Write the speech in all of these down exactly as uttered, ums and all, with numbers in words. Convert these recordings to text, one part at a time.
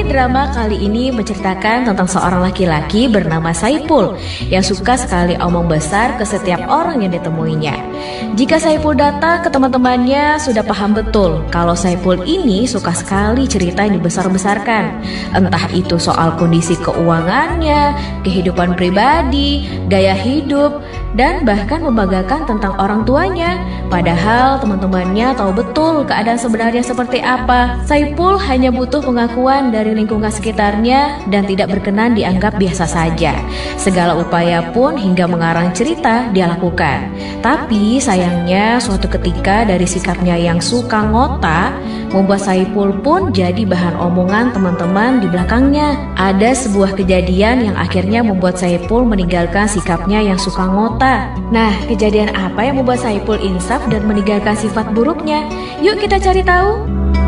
drama kali ini menceritakan tentang seorang laki-laki bernama Saipul yang suka sekali omong besar ke setiap orang yang ditemuinya. Jika Saipul datang ke teman-temannya, sudah paham betul kalau Saipul ini suka sekali cerita yang dibesar-besarkan. Entah itu soal kondisi keuangannya, kehidupan pribadi, gaya hidup, dan bahkan membanggakan tentang orang tuanya. Padahal teman-temannya tahu betul keadaan sebenarnya seperti apa. Saipul hanya butuh pengakuan dari lingkungan sekitarnya dan tidak berkenan dianggap biasa saja. Segala upaya pun hingga mengarang cerita dia lakukan. Tapi sayangnya suatu ketika dari sikapnya yang suka ngota membuat Saipul pun jadi bahan omongan teman-teman di belakangnya. Ada sebuah kejadian yang akhirnya membuat Saipul meninggalkan sikapnya yang suka ngota. Nah, kejadian apa yang membuat Saipul insaf dan meninggalkan sifat buruknya? Yuk kita cari tahu.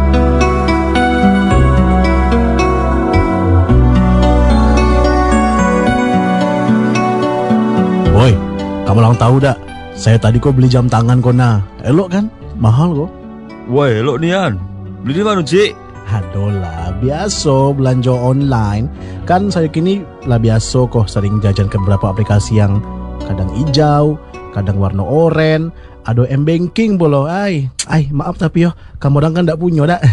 Boy, kamu lang tahu dak? Saya tadi kok beli jam tangan kok nah. Elok kan? Mahal kok. Woi, elok nian. Beli di mana, Cik? Aduh lah, biasa belanja online. Kan saya kini lah biasa kok sering jajan ke beberapa aplikasi yang kadang hijau, kadang warna oranye, ada m-banking bolo. Ay, ay maaf tapi yo, kamu orang kan ndak punya dak.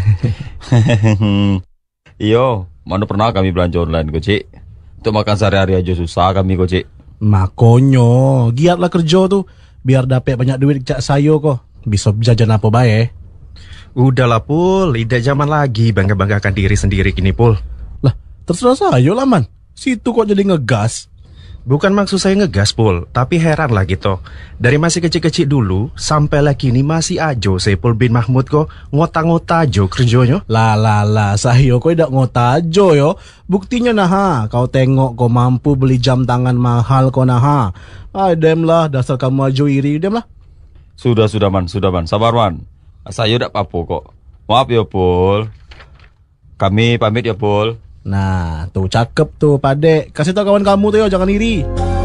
Iyo, mana pernah kami belanja online kok, Cik? Untuk makan sehari-hari aja susah kami kok, Cik. Makonyo, giatlah kerja tuh biar dapat banyak duit cak sayo kok. Bisa jajan apa bae. Udahlah Pul, tidak zaman lagi bangga-banggakan diri sendiri kini Pul. Lah, terserah saya lah man. Situ kok jadi ngegas. Bukan maksud saya ngegas Pul, tapi heran lah gitu. Dari masih kecil-kecil dulu sampai lah kini masih ajo Saipul bin Mahmud kok ngota-ngota ajo kerjanya. Lah lah lah, saya kok tidak ngota ajo yo. Buktinya nah ha, kau tengok kau mampu beli jam tangan mahal kau nah ha. Ah, dem lah, dasar kamu ajo iri, dem lah. Sudah, sudah man, sudah man, sabar man. Saya udah apa-apa kok. Maaf ya Pul. Kami pamit ya Pul. Nah, tuh cakep tuh Padek. Kasih tau kawan kamu tuh yo, jangan iri.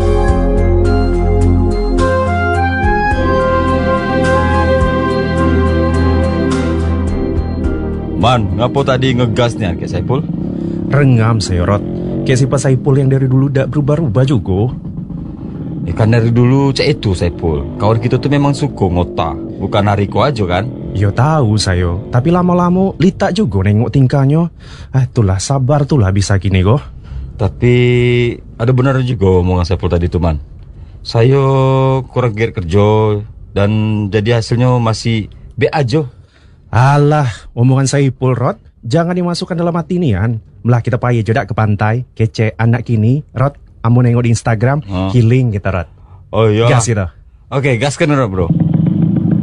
Man, ngapo tadi ngegas nih kayak Saipul? Rengam saya Rot. Kayak sifat Saipul yang dari dulu dak berubah-ubah juga. Eh kan dari dulu cek itu Saipul. Kawan kita tuh memang suka ngota. Bukan Hariko aja kan? Yo tahu saya, tapi lama-lama litak juga nengok tingkahnya. Ah, itulah sabar tulah bisa gini kok. Tapi ada benar juga omongan Saipul tadi tuh man. Saya kurang giat kerja dan jadi hasilnya masih B aja. Alah, omongan Saipul Rot, jangan dimasukkan dalam hati nian. Melah kita payah jodak ke pantai, kece anak kini, Rot, amu nengok di Instagram, oh. Healing kita Rot. Oh iya. Gas kita. Oke, gas kan bro.